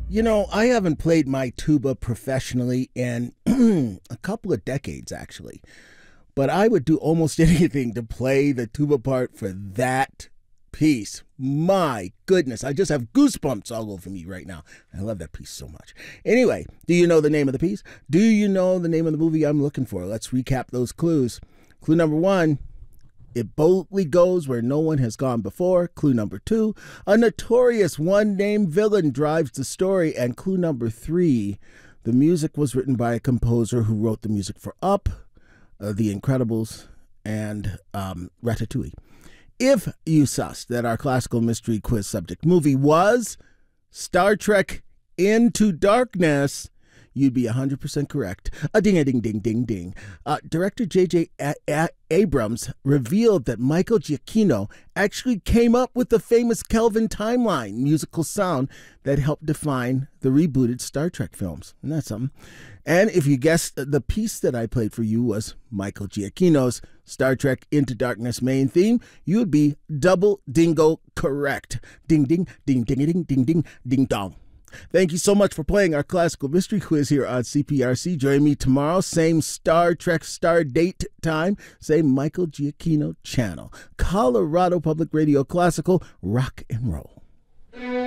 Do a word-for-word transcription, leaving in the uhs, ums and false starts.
You know, I haven't played my tuba professionally in a couple of decades, actually. But I would do almost anything to play the tuba part for that piece. My goodness, I just have goosebumps all over me right now. I love that piece so much. Anyway, do you know the name of the piece? Do you know the name of the movie I'm looking for? Let's recap those clues. Clue number one, it boldly goes where no one has gone before. Clue number two, a notorious one-name villain drives the story. And clue number three, the music was written by a composer who wrote the music for Up, uh, The Incredibles, and um, Ratatouille. If you sussed that our classical mystery quiz subject movie was Star Trek Into Darkness, you'd be one hundred percent correct. A ding, a ding, ding, ding, ding. Uh, director J J. A- A- Abrams revealed that Michael Giacchino actually came up with the famous Kelvin timeline musical sound that helped define the rebooted Star Trek films. Isn't that something? And if you guessed the piece that I played for you was Michael Giacchino's Star Trek Into Darkness main theme, you would be double dingo correct. Ding, ding, ding, ding, ding, ding, ding, ding, dong. Thank you so much for playing our classical mystery quiz here on C P R C. Join me tomorrow, same Star Trek star date time, same Michael Giacchino channel. Colorado Public Radio Classical, rock and roll.